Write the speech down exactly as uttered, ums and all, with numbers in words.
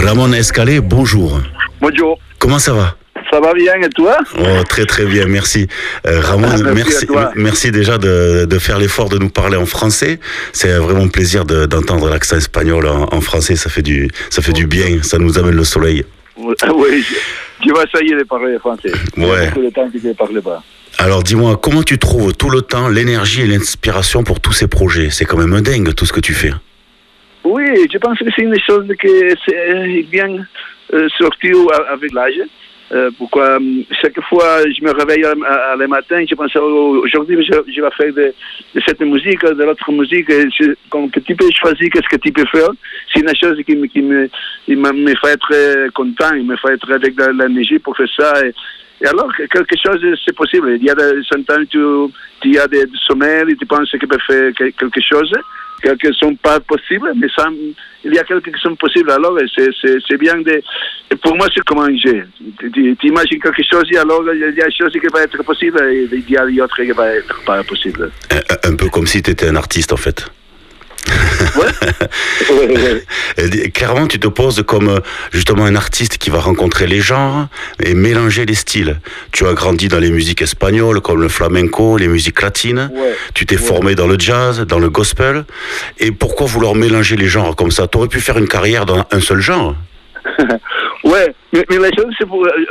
Ramon Escalé, bonjour. Bonjour. Comment ça va? Ça va bien et toi? Oh, très très bien, merci. Euh, Ramon, ah, merci, merci, merci déjà de, de faire l'effort de nous parler en français. C'est vraiment un plaisir de, d'entendre l'accent espagnol en, en français, ça fait, du, ça fait du bien, ça nous amène le soleil. Oui, je, je vais essayer de parler français. Ouais. Tout le temps que je ne parle pas. Alors dis-moi, comment tu trouves tout le temps l'énergie et l'inspiration pour tous ces projets? C'est quand même dingue tout ce que tu fais. Oui, je pense que c'est une chose que c'est bien euh, sorti avec l'âge. Euh, pourquoi chaque fois je me réveille à, à, à le matin, je pense aujourd'hui je, je vais faire de, de cette musique, de l'autre musique, je, quand tu peux choisir qu'est-ce que tu peux faire, c'est une chose qui, me, qui me, qui me fait être content, il me fait être avec de l'énergie pour faire ça. Et, et alors, quelque chose, c'est possible. Il y a des sometimes tu, tu as des sommeils et tu penses que tu peux faire quelque chose. Quelques ne sont pas possibles, mais ça, il y a quelques qui sont possibles. Alors, c'est, c'est, c'est bien de... Pour moi, c'est comme un jeu. Tu, tu imagines quelque chose, et alors il y a des choses qui vont être possibles et il y a d'autres qui vont être pas possibles. Un, un peu comme si tu étais un artiste, en fait. Ouais. ouais, ouais. Clairement, tu te poses comme justement un artiste qui va rencontrer les genres et mélanger les styles. Tu as grandi dans les musiques espagnoles comme le flamenco, les musiques latines. Ouais. Tu t'es ouais. formé dans le jazz, dans le gospel. Et pourquoi vouloir mélanger les genres comme ça? Tu aurais pu faire une carrière dans un seul genre. Ouais, mais, mais la chose, c'est pour...